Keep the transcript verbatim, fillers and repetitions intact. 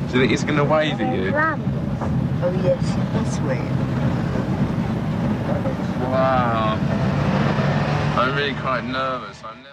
Do you think he's going to wave at you? Oh yes, he must wave. Wow. I'm really quite nervous. I'm